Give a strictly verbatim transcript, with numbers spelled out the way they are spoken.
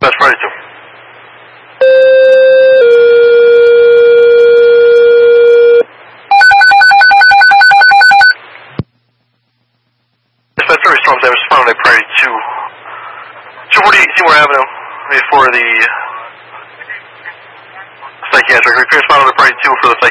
Dispatch Priority two. Dispatch very strong damage found at Priority two. two forty-eight Seymour Avenue for the psychiatric. Repairs found at Priority two for the psychiatric.